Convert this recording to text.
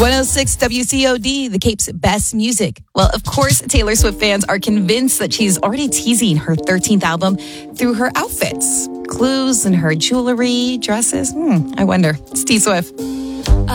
106 WCOD, the Cape's best music. Well, of course, Taylor Swift fans are convinced that she's already teasing her 13th album through her outfits. Clues in her jewelry, dresses. I wonder. It's T Swift.